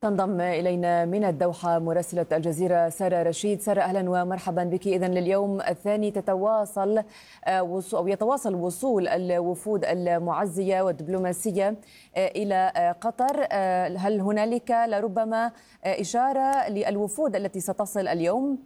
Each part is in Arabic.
تنضم إلينا من الدوحة مراسلة الجزيرة سارة رشيد. سارة، أهلا ومرحبا بك. إذن لليوم الثاني يتواصل وصول الوفود المعزية والدبلوماسية إلى قطر. هل هنالك لربما إشارة للوفود التي ستصل اليوم؟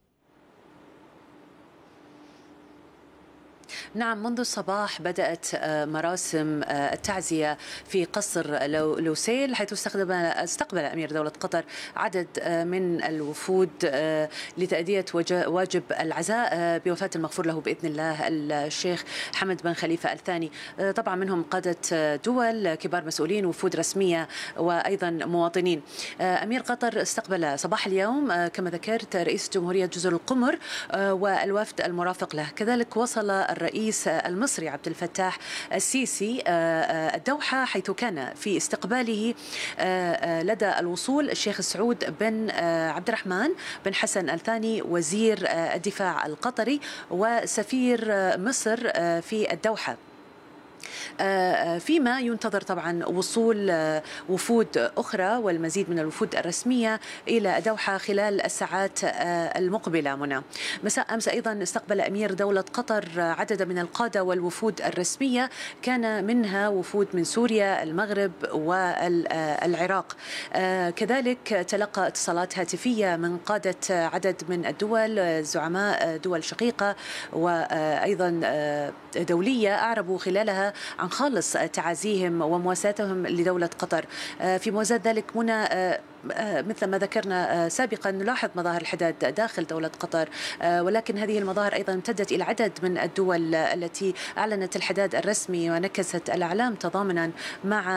نعم، منذ الصباح بدأت مراسم التعزية في قصر لوسيل، حيث استقبل أمير دولة قطر عدد من الوفود لتأدية واجب العزاء بوفاة المغفور له بإذن الله الشيخ حمد بن خليفة الثاني. طبعا منهم قادة دول، كبار مسؤولين، وفود رسمية، وأيضا مواطنين. أمير قطر استقبل صباح اليوم كما ذكرت رئيس جمهورية جزر القمر والوفد المرافق له. كذلك وصل الرئيس المصري عبد الفتاح السيسي الدوحة، حيث كان في استقباله لدى الوصول الشيخ سعود بن عبد الرحمن بن حسن الثاني وزير الدفاع القطري وسفير مصر في الدوحة. فيما ينتظر طبعا وصول وفود أخرى والمزيد من الوفود الرسمية إلى الدوحة خلال الساعات المقبلة. منى مساء أمس أيضا استقبل أمير دولة قطر عدد من القادة والوفود الرسمية، كان منها وفود من سوريا، المغرب والعراق. كذلك تلقى اتصالات هاتفية من قادة عدد من الدول، زعماء دول شقيقة وأيضا دولية، أعربوا خلالها عن خالص تعازيهم ومواساتهم لدولة قطر. في موازاة ذلك منى، مثل ما ذكرنا سابقا، نلاحظ مظاهر الحداد داخل دولة قطر، ولكن هذه المظاهر أيضا امتدت إلى عدد من الدول التي أعلنت الحداد الرسمي ونكست الأعلام تضامنا مع